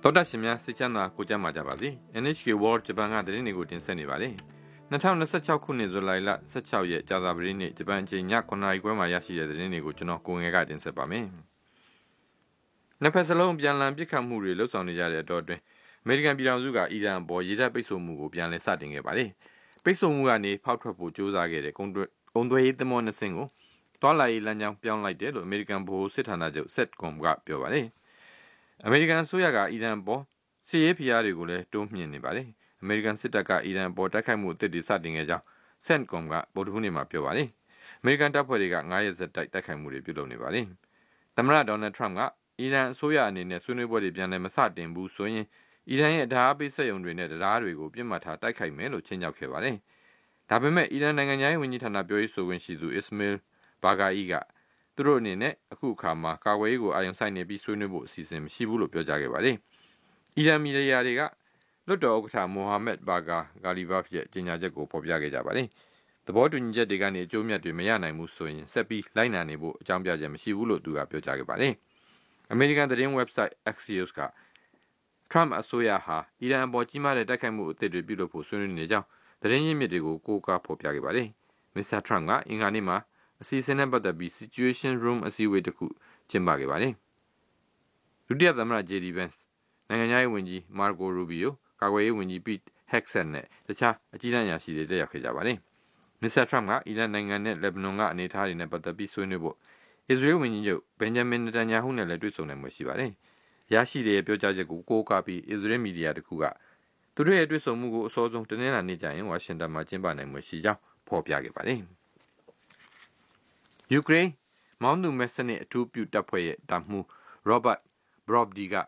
တော်တာရှင်များစိတ်ချမ်းသာကိုကြမ်းပါကြပါစေ NHK World Japan ကသတင်းတွေကိုတင်ဆက်နေပါတယ်2026ခုနှစ်ဇူလိုင်လ16ရက်ကြာသပတေးနေ့ဂျပန်အချိန်ည9:00နာရီခွဲမှာရရှိတဲ့သတင်းတွေကိုကျွန်တော်ကိုငယ်ကတင်ဆက်ပါမယ်နှစ်ဖက်စလုံးပြန်လည်ပြစ်ခတ်မှုတွေလှုပ်ဆောင်နေကြတဲ့အတော်အတွင်းအမေရိကန်ပြည်ထောင်စုကအီရန်အပေါ်ရေတပ်ပိတ်ဆို့မှုကိုပြန်လည်စတင်ခဲ့ပါတယ်ပိတ်ဆို့မှုကနေဖောက်ထွက်ဖို့ကြိုးစားခဲ့တဲ့ကုန်သွယ်ရေးသင်္ဘောနှစ်စင်းကိုတွာလာရေးလမ်းကြောင်းပြောင်းလိုက်တယ်လို့အမေရိကန်ဗဟိုစစ်ဌာနချုပ် SETCOM ကပြောပါတယ်အမေရိကန်အစိုးရကအီရန်ပေါ်စစ်ရေးဖိအားတွေကိုလည်းတိုးမြှင့်နေပါတယ်အမေရိကန်စစ်တပ်ကအီရန်ပေါ်တိုက်ခိုက်မှုအသစ်တွေစတင်ခဲ့ကြောင်း SETCOM ကဗုဒ္ဓဟူးနေ့မှာပြောပါတယ်အမေရိကန်တပ်ဖွဲ့တွေက9ရက်ဆက်တိုက်ခိုက်မှုတွေပြုလုပ်နေပါတယ်သမ္မတဒေါ်နယ်ထရမ့်ကအီရန်အစိုးရအနေနဲ့ဆွေးနွေးပွဲတွေပြန်လည်မစတင်ဘူးဆိုရင်အီရန်ရဲ့ဓာတ်အားပေးစက်ရုံတွေနဲ့တရားတွေကိုပြစ်မှတ်ထားတိုက်ခိုက်မယ်လို့ချင်းချောက်ခဲ့ပါတယ်ဒါပေမဲ့အီရန်နိုင်ငံသားရေးဝန်ကြီးဌာနပြောရေးဆိုခွင့်ရှိသူ Ismail Baghai ကသူတို့အနေနဲ့အခုအခါမှာကာကွယ်ရေးကိုအာရုံစိုက်နေပြီးဆွေးနွေးဖို့အစီအစဉ်မရှိဘူးလို့ပြောကြားခဲ့ပါတယ်။အီရန်မီဒီယာတွေကလွတ်တော်ဥက္ကဋ္ဌမိုဟာမက်ဘာဂါဂါလီဘာဖ်ရဲ့ကြေညာချက်ကိုဖော်ပြခဲ့ကြပါတယ်။သဘောတူညီချက်တွေကနေအကျိုးမြတ်တွေမရနိုင်ဘူးဆိုရင်ဆက်ပြီးလိုက်နာနေဖို့အကြောင်းပြချက်မရှိဘူးလို့သူကပြောကြားခဲ့ပါတယ်။အမေရိကန်သတင်း website Axios ကထရမ့်အစိုးရဟာအီရန်အပေါ်ကြီးမားတဲ့တိုက်ခိုက်မှုအသစ်တွေပြုလုပ်ဖို့ဆွေးနွေးနေကြောင်းသတင်းရင်းမြစ်တွေကိုကိုးကားဖော်ပြခဲ့ပါတယ်။မစ္စတာထရမ့်ကအင်္ဂါနေ့မှာအစီအစဉ်နဲ့ပတ်သက်ပြီး Situation Room အစည်းအဝေးတစ်ခုကျင်းပခဲ့ပါတယ်။ဒုတိယသမ္မတ JD Vance နိုင်ငံရေးဝန်ကြီး Marco Rubio ကာကွယ်ရေးဝန်ကြီး Pete Hegseth နဲ့တခြားအကြီးတန်းအရာရှိတွေတက်ရောက်ခဲ့ကြပါတယ်။မစ္စတာထရမ့်ကအီရန်နိုင်ငံနဲ့လက်ဘနွန်ကအနေအထားတွေနဲ့ပတ်သက်ပြီးဆွေးနွေးဖို့အစ္စရေးဝန်ကြီးချုပ် Benjamin Netanyahu နဲ့လည်းတွေ့ဆုံနိုင်မှာရှိပါတယ်။ရရှိတဲ့ပြောကြားချက်ကိုကိုးကားပြီးအစ္စရေးမီဒီယာတစ်ခုကသူတို့ရဲ့တွေ့ဆုံမှုကိုအစောဆုံးတနင်္လာနေ့ကျရင်ဝါရှင်တန်မှာကျင်းပနိုင်မှာရှိကြောင်းဖော်ပြခဲ့ပါတယ်။ယူကရိန်းမောင်းသူမဲစနစ်အထူးပြုတပ်ဖွဲ့ရဲ့တပ်မှူး Robert Brody က